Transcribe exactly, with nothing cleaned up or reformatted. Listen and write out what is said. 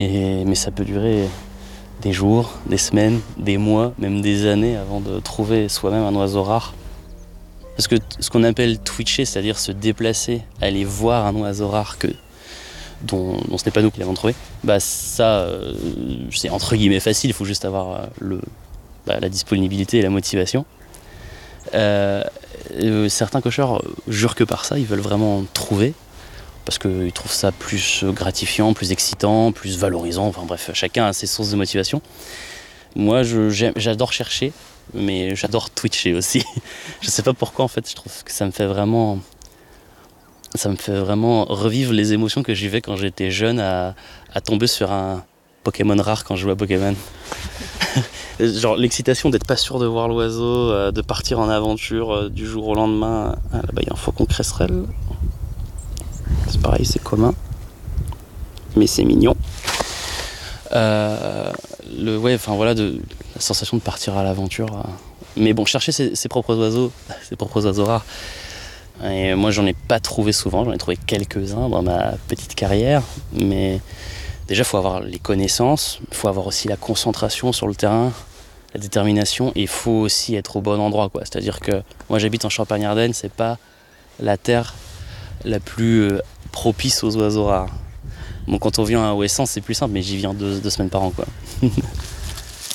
Et, mais ça peut durer des jours, des semaines, des mois, même des années avant de trouver soi-même un oiseau rare. Parce que ce qu'on appelle twitcher, c'est-à-dire se déplacer, aller voir un oiseau rare que, dont, dont ce n'est pas nous qui l'avons trouvé, bah ça, euh, c'est entre guillemets facile, il faut juste avoir le, bah, la disponibilité et la motivation. Euh, euh, certains cocheurs jurent que par ça, ils veulent vraiment trouver, parce qu'ils trouvent ça plus gratifiant, plus excitant, plus valorisant, enfin bref, chacun a ses sources de motivation. Moi, je, j'adore chercher, mais j'adore twitcher aussi. Je sais pas pourquoi, en fait, je trouve que ça me fait vraiment... Ça me fait vraiment revivre les émotions que j'avais quand j'étais jeune à, à tomber sur un Pokémon rare quand je jouais à Pokémon. Genre l'excitation d'être pas sûr de voir l'oiseau, euh, de partir en aventure euh, du jour au lendemain. Ah, là-bas, il y a un faucon cresserelle. C'est pareil, c'est commun. Mais c'est mignon. Euh, le, ouais, enfin voilà, de, la sensation de partir à l'aventure. Euh. Mais bon, chercher ses, ses propres oiseaux, ses propres oiseaux rares. Et moi, j'en ai pas trouvé souvent, j'en ai trouvé quelques-uns dans ma petite carrière. Mais déjà, il faut avoir les connaissances, il faut avoir aussi la concentration sur le terrain, la détermination, et il faut aussi être au bon endroit, quoi. C'est-à-dire que moi, j'habite en Champagne-Ardenne, c'est pas la terre la plus euh, propice aux oiseaux rares. Bon, quand on vient à Ouessant, c'est plus simple, mais j'y viens deux, deux semaines par an, quoi.